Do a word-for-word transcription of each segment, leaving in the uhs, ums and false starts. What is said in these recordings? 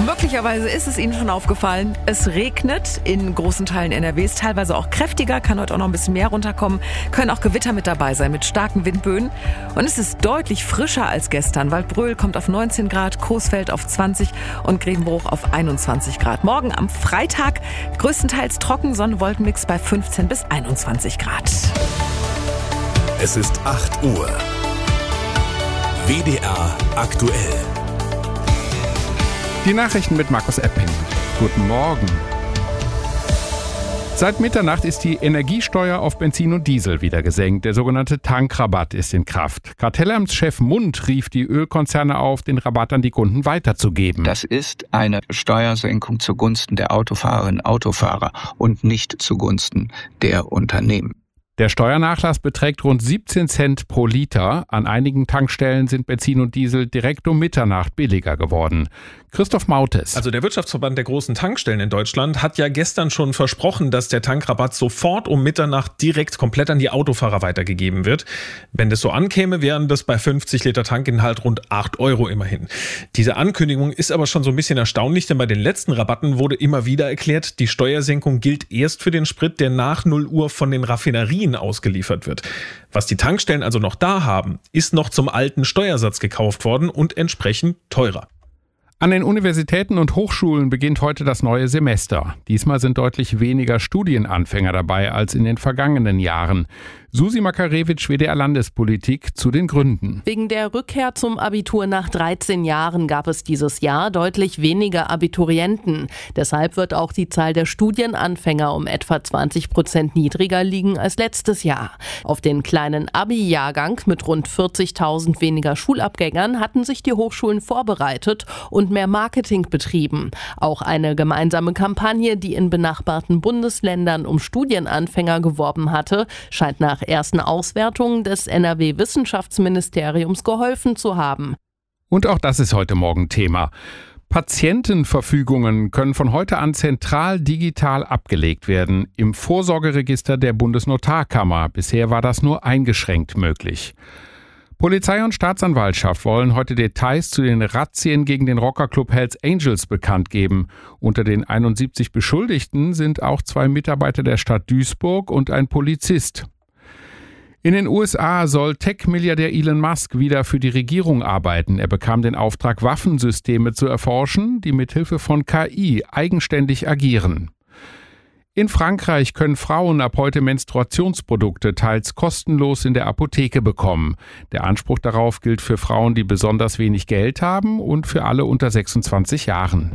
Möglicherweise ist es Ihnen schon aufgefallen, es regnet in großen Teilen N R Ws, teilweise auch kräftiger, kann heute auch noch ein bisschen mehr runterkommen, können auch Gewitter mit dabei sein mit starken Windböen. Und es ist deutlich frischer als gestern. Waldbröl kommt auf neunzehn Grad, Coesfeld auf zwanzig und Grevenbruch auf einundzwanzig Grad. Morgen am Freitag größtenteils trocken, Sonne-Wolkenmix bei fünfzehn bis einundzwanzig Grad. Es ist acht Uhr. W D R aktuell. Die Nachrichten mit Markus Epping. Guten Morgen. Seit Mitternacht ist die Energiesteuer auf Benzin und Diesel wieder gesenkt. Der sogenannte Tankrabatt ist in Kraft. Kartellamtschef Mund rief die Ölkonzerne auf, den Rabatt an die Kunden weiterzugeben. Das ist eine Steuersenkung zugunsten der Autofahrerinnen und Autofahrer und nicht zugunsten der Unternehmen. Der Steuernachlass beträgt rund siebzehn Cent pro Liter. An einigen Tankstellen sind Benzin und Diesel direkt um Mitternacht billiger geworden. Christoph Mautes. Also der Wirtschaftsverband der großen Tankstellen in Deutschland hat ja gestern schon versprochen, dass der Tankrabatt sofort um Mitternacht direkt komplett an die Autofahrer weitergegeben wird. Wenn das so ankäme, wären das bei fünfzig Liter Tankinhalt rund acht Euro immerhin. Diese Ankündigung ist aber schon so ein bisschen erstaunlich, denn bei den letzten Rabatten wurde immer wieder erklärt, die Steuersenkung gilt erst für den Sprit, der nach null Uhr von den Raffinerien ausgeliefert wird. Was die Tankstellen also noch da haben, ist noch zum alten Steuersatz gekauft worden und entsprechend teurer. An den Universitäten und Hochschulen beginnt heute das neue Semester. Diesmal sind deutlich weniger Studienanfänger dabei als in den vergangenen Jahren. Susi Makarewitsch, W D R Landespolitik, zu den Gründen. Wegen der Rückkehr zum Abitur nach dreizehn Jahren gab es dieses Jahr deutlich weniger Abiturienten. Deshalb wird auch die Zahl der Studienanfänger um etwa zwanzig Prozent niedriger liegen als letztes Jahr. Auf den kleinen Abi-Jahrgang mit rund vierzigtausend weniger Schulabgängern hatten sich die Hochschulen vorbereitet und mehr Marketing betrieben. Auch eine gemeinsame Kampagne, die in benachbarten Bundesländern um Studienanfänger geworben hatte, scheint nach ersten Auswertungen des N R W-Wissenschaftsministeriums geholfen zu haben. Und auch das ist heute Morgen Thema. Patientenverfügungen können von heute an zentral digital abgelegt werden im Vorsorgeregister der Bundesnotarkammer. Bisher war das nur eingeschränkt möglich. Polizei und Staatsanwaltschaft wollen heute Details zu den Razzien gegen den Rockerclub Hells Angels bekannt geben. Unter den einundsiebzig Beschuldigten sind auch zwei Mitarbeiter der Stadt Duisburg und ein Polizist. In den U S A soll Tech-Milliardär Elon Musk wieder für die Regierung arbeiten. Er bekam den Auftrag, Waffensysteme zu erforschen, die mithilfe von K I eigenständig agieren. In Frankreich können Frauen ab heute Menstruationsprodukte teils kostenlos in der Apotheke bekommen. Der Anspruch darauf gilt für Frauen, die besonders wenig Geld haben und für alle unter sechsundzwanzig Jahren.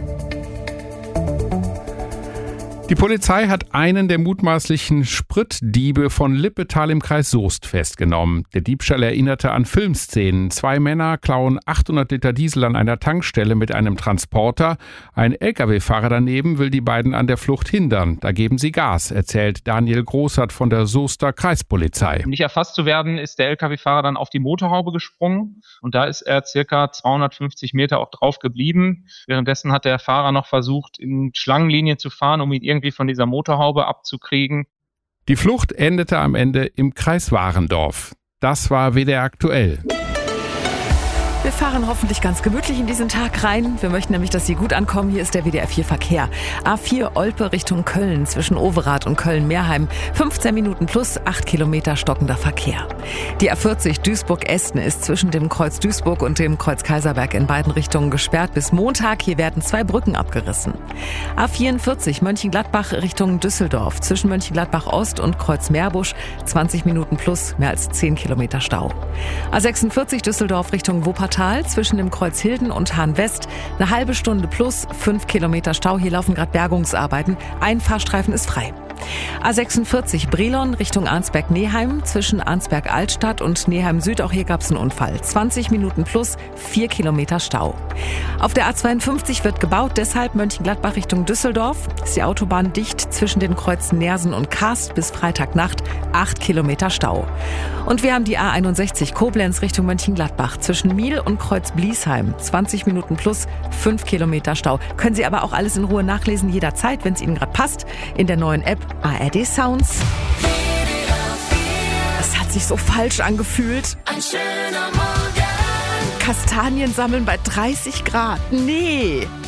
Die Polizei hat einen der mutmaßlichen Spritdiebe von Lippetal im Kreis Soest festgenommen. Der Diebstahl erinnerte an Filmszenen. Zwei Männer klauen achthundert Liter Diesel an einer Tankstelle mit einem Transporter. Ein L K W-Fahrer daneben will die beiden an der Flucht hindern. Da geben sie Gas, erzählt Daniel Großert von der Soester Kreispolizei. Um nicht erfasst zu werden, ist der L K W-Fahrer dann auf die Motorhaube gesprungen und da ist er circa zweihundertfünfzig Meter auch drauf geblieben. Währenddessen hat der Fahrer noch versucht, in Schlangenlinie zu fahren, um ihn irgendwie von dieser Motorhaube abzukriegen. Die Flucht endete am Ende im Kreis Warendorf. Das war W D R aktuell. Wir fahren hoffentlich ganz gemütlich in diesen Tag rein. Wir möchten nämlich, dass Sie gut ankommen. Hier ist der W D R vier Verkehr. A vier Olpe Richtung Köln zwischen Overath und Köln-Meerheim. fünfzehn Minuten plus acht Kilometer stockender Verkehr. Die A vierzig Duisburg-Esten ist zwischen dem Kreuz Duisburg und dem Kreuz Kaiserberg in beiden Richtungen gesperrt bis Montag. Hier werden zwei Brücken abgerissen. A vierundvierzig Mönchengladbach Richtung Düsseldorf zwischen Mönchengladbach Ost und Kreuz Meerbusch. zwanzig Minuten plus mehr als zehn Kilometer Stau. A sechsundvierzig Düsseldorf Richtung Wuppertal zwischen dem Kreuz Hilden und Hahn West. Eine halbe Stunde plus fünf Kilometer Stau. Hier laufen gerade Bergungsarbeiten. Ein Fahrstreifen ist frei. A sechsundvierzig Brilon Richtung Arnsberg-Neheim zwischen Arnsberg-Altstadt und Neheim-Süd. Auch hier gab es einen Unfall. zwanzig Minuten plus vier Kilometer Stau. Auf der A zweiundfünfzig wird gebaut, deshalb Mönchengladbach Richtung Düsseldorf. Ist die Autobahn dicht zwischen den Kreuzen Nersen und Karst bis Freitagnacht. acht Kilometer Stau. Und wir haben die A einundsechzig Koblenz Richtung Mönchengladbach zwischen Miel und Kreuz Bliesheim. zwanzig Minuten plus fünf Kilometer Stau. Können Sie aber auch alles in Ruhe nachlesen, jederzeit, wenn es Ihnen gerade passt, in der neuen App A R D Sounds. Es hat sich so falsch angefühlt. Ein schöner Morgen. Kastanien sammeln bei dreißig Grad. Nee.